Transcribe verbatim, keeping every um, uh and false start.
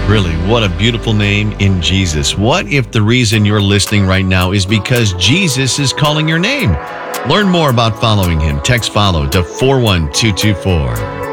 Really, what a beautiful name in Jesus. What if the reason you're listening right now is because Jesus is calling your name? Learn more about following him. Text follow to four one two two four.